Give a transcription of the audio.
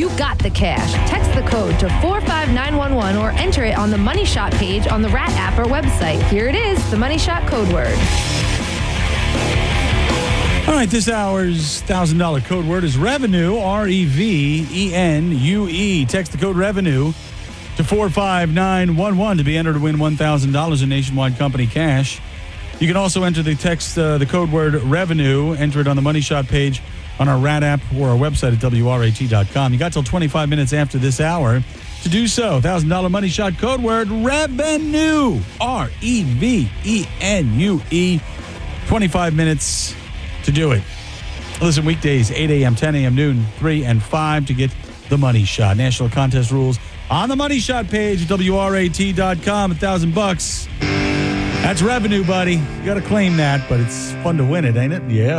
You got the cash. Text the code to 45911 or enter it on the Money Shot page on the Rat app or website. Here it is, the Money Shot code word. All right, this hour's $1,000 code word is revenue, REVENUE. Text the code revenue to 45911 to be entered to win $1,000 in nationwide company cash. You can also enter the code word revenue, enter it on the Money Shot page on our Rat app or our website at WRAT.com. You got till 25 minutes after this hour to do so. $1,000 Money Shot code word revenue, REVENUE. 25 minutes to do it. Listen, weekdays, 8 a.m., 10 a.m., noon, 3 and 5 to get the Money Shot. National contest rules on the Money Shot page at WRAT.com. $1,000. That's revenue, buddy. You got to claim that, but it's fun to win it, ain't it? Yeah.